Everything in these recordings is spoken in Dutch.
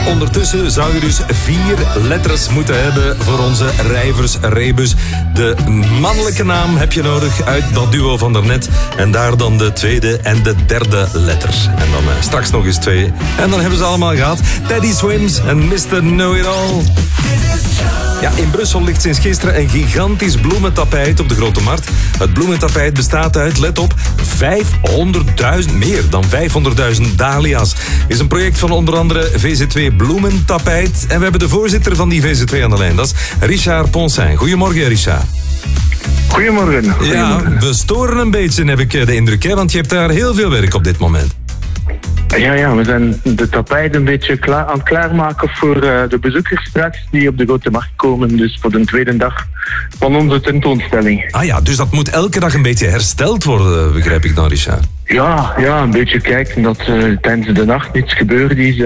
ondertussen zou je dus 4 letters moeten hebben voor onze Rijvers Rebus. De mannelijke naam heb je nodig uit dat duo van daarnet. En daar dan de tweede en de derde letter. En dan straks nog eens 2. En dan hebben ze allemaal gehad. Teddy Swims en Mr. Know-It-All. Ja, in Brussel ligt sinds gisteren een gigantisch bloementapijt op de Grote Markt. Het bloementapijt bestaat uit, let op, 500.000, meer dan 500.000 dahlia's. Is een project van onder andere VZ2 Bloementapijt. En we hebben de voorzitter van die VZ2 aan de lijn. Dat is Richard Ponsin. Goedemorgen, Richard. Goedemorgen. Ja, we storen een beetje, heb ik de indruk, hè? Want je hebt daar heel veel werk op dit moment. Ja, we zijn de tapijt een beetje aan het klaarmaken voor de bezoekers straks die op de Grote Markt komen. Dus voor de tweede dag van onze tentoonstelling. Ah ja, dus dat moet elke dag een beetje hersteld worden, begrijp ik dan, Richard? Ja, een beetje kijken dat tijdens de nacht niets gebeurd is.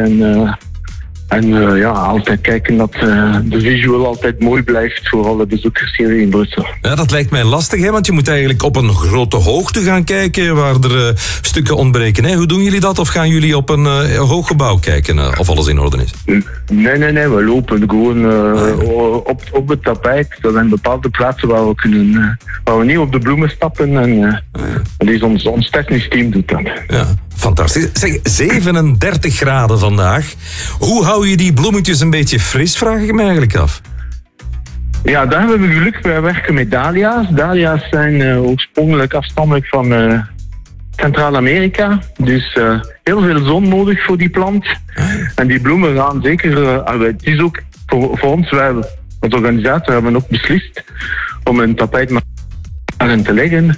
En altijd kijken dat de visual altijd mooi blijft voor alle bezoekers hier in Brussel. Ja, dat lijkt mij lastig, hè? Want je moet eigenlijk op een grote hoogte gaan kijken waar er stukken ontbreken. Hè? Hoe doen jullie dat? Of gaan jullie op een hoog gebouw kijken of alles in orde is? Nee, we lopen gewoon op het tapijt. Er zijn bepaalde plaatsen waar we niet op de bloemen stappen. En ons technisch team doet dat. Ja. Fantastisch. Zeg, 37 graden vandaag. Hoe hou je die bloemetjes een beetje fris, vraag ik me eigenlijk af. Ja, daar hebben we geluk. Wij werken met dahlia's. Dahlia's zijn oorspronkelijk afstamelijk van Centraal-Amerika. Dus heel veel zon nodig voor die plant. En die bloemen gaan zeker... het is ook voor ons, wij als organisator hebben ook beslist om een tapijt maar te leggen.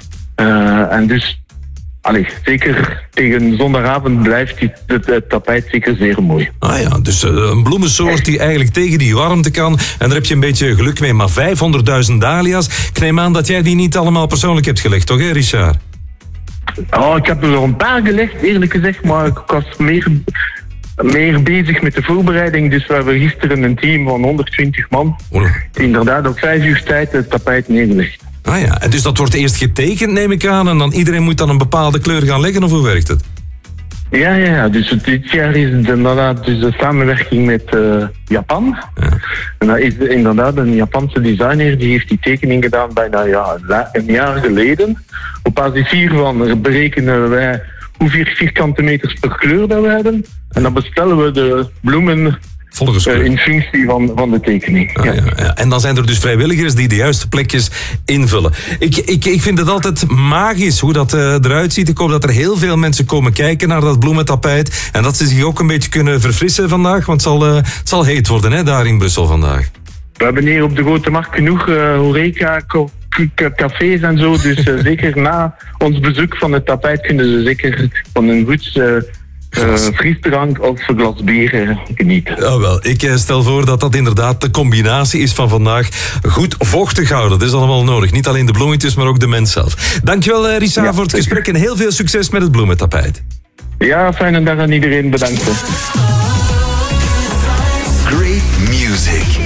En dus... zeker tegen zondagavond blijft het tapijt zeker zeer mooi. Ah ja, dus een bloemensoort die eigenlijk tegen die warmte kan. En daar heb je een beetje geluk mee. Maar 500.000 dahlia's, ik neem aan dat jij die niet allemaal persoonlijk hebt gelegd, toch, hè, Richard? Ik heb er wel een paar gelegd, eerlijk gezegd. Maar ik was meer bezig met de voorbereiding. Dus we hebben gisteren een team van 120 man. Die inderdaad op 5 uur tijd het tapijt neergelegd. Ah ja, en dus dat wordt eerst getekend, neem ik aan, en dan iedereen moet dan een bepaalde kleur gaan leggen, of hoe werkt het? Ja, dus dit jaar is het inderdaad dus de samenwerking met Japan. Ja. En dat is inderdaad een Japanse designer, die heeft die tekening gedaan bijna een jaar geleden. Op basis hiervan berekenen wij hoeveel vierkante meters per kleur dat we hebben. En dan bestellen we de bloemen... in functie van de tekening. Ja. En dan zijn er dus vrijwilligers die de juiste plekjes invullen. Ik vind het altijd magisch hoe dat eruit ziet. Ik hoop dat er heel veel mensen komen kijken naar dat bloementapijt. En dat ze zich ook een beetje kunnen verfrissen vandaag. Want het zal heet worden, hè, daar in Brussel vandaag. We hebben hier op de Grote Markt genoeg horeca, cafés en zo. Dus zeker na ons bezoek van het tapijt kunnen ze zeker van een goed... frisdrank of een glas bier genieten. Jawel, ik stel voor dat dat inderdaad de combinatie is van vandaag. Goed vochtig houden, dat is allemaal nodig. Niet alleen de bloemetjes, maar ook de mens zelf. Dankjewel, Richard, voor het gesprek en heel veel succes met het bloementapijt. Ja, fijne dag aan iedereen. Bedankt. Great music.